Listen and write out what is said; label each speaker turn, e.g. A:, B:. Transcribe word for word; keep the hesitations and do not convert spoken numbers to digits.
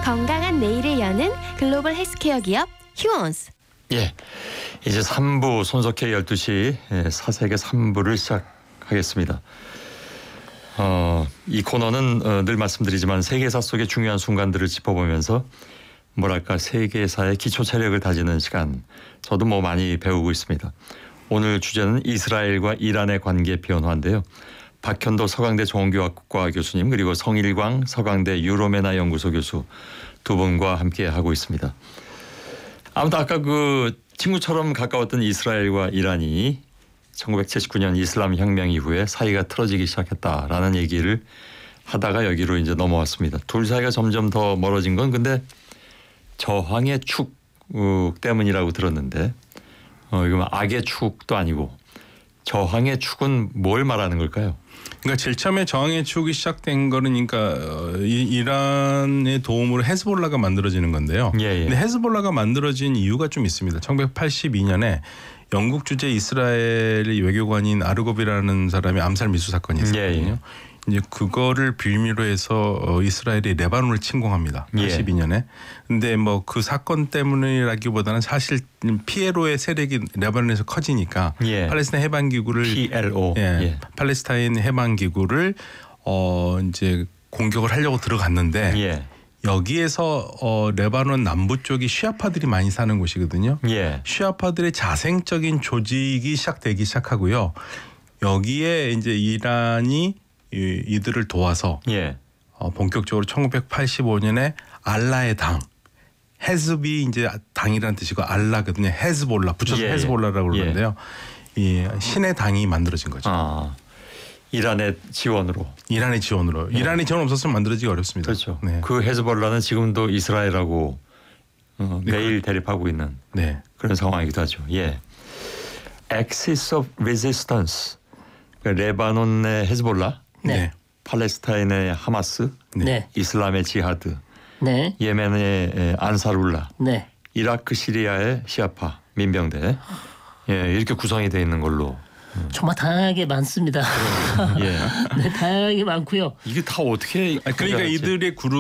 A: 건강한 내일을 여는 글로벌 헬스케어 기업 휴원스.
B: 예, 이제 삼 부 손석희 열두 시 사색의 삼 부를 시작하겠습니다. 어, 이 코너는 어, 늘 말씀드리지만 세계사 속의 중요한 순간들을 짚어보면서 뭐랄까 세계사의 기초 체력을 다지는 시간. 저도 뭐 많이 배우고 있습니다. 오늘 주제는 이스라엘과 이란의 관계 변화인데요. 박현도 서강대 정원교학과 교수님 그리고 성일광 서강대 유로메나 연구소 교수 두 분과 함께 하고 있습니다. 아무튼 아까 그 친구처럼 가까웠던 이스라엘과 이란이 천구백칠십구 년 이슬람 혁명 이후에 사이가 틀어지기 시작했다라는 얘기를 하다가 여기로 이제 넘어왔습니다. 둘 사이가 점점 더 멀어진 건 근데 저항의 축 때문이라고 들었는데 어, 이거 악의 축도 아니고 저항의 축은 뭘 말하는 걸까요?
C: 그러니까 제일 처음에 저항의 축이 시작된 거는 그러니까 이, 이란의 도움으로 헤즈볼라가 만들어지는 건데요.
B: 예, 예.
C: 근데 헤즈볼라가 만들어진 이유가 좀 있습니다. 천구백팔십이 년에 영국 주재 이스라엘 외교관인 아르곱이라는 사람이 암살 미수 사건이 있었거든요.
B: 예, 예.
C: 이제 그거를 빌미로 해서 이스라엘이 레바논을 침공합니다. 팔십이 년에. 근데 뭐 그 사건 때문이라기보다는 사실 피엘오의 세력이 레바논에서 커지니까
B: 예.
C: 팔레스타인 해방 기구를
B: 피엘오
C: 예,
B: 예.
C: 팔레스타인 해방 기구를 어 이제 공격을 하려고 들어갔는데
B: 예.
C: 여기에서 어 레바논 남부 쪽이 시아파들이 많이 사는 곳이거든요.
B: 예.
C: 시아파들의 자생적인 조직이 시작되기 시작하고요. 여기에 이제 이란이 이, 이들을 도와서
B: 예.
C: 어, 본격적으로 천구백팔십오 년에 알라의 당, 헤즈비 이제 당이라는 뜻이고 알라거든요. 헤즈볼라 붙여서
B: 예,
C: 헤즈볼라라고
B: 예.
C: 그러는데요. 이 신의 당이 만들어진 거죠.
B: 아, 이란의 지원으로.
C: 이란의 지원으로.
B: 예.
C: 이란의 지원 없었으면 만들어지기 어렵습니다.
B: 그렇죠.
C: 네.
B: 그 헤즈볼라는 지금도 이스라엘하고 어,
C: 네,
B: 매일 대립하고 있는
C: 네.
B: 그런 상황이기도 하죠. 예. Axis of Resistance. 그러니까 레바논의 헤즈볼라,
C: 네.
B: 팔레스타인의 하마스,
D: 네.
B: 이슬람의 지하드,
D: 네.
B: 예멘의 안사룰라,
D: 네.
B: 이라크 시리아의 시아파 민병대. 예, 이렇게 구성이 되어 있는 걸로.
D: 정말 다양하게 많습니다.
B: 예.
D: 네, 다양하게 많고요.
B: 이게 다 어떻게
C: 그러니까
B: 구별하지?
C: 이들의 그룹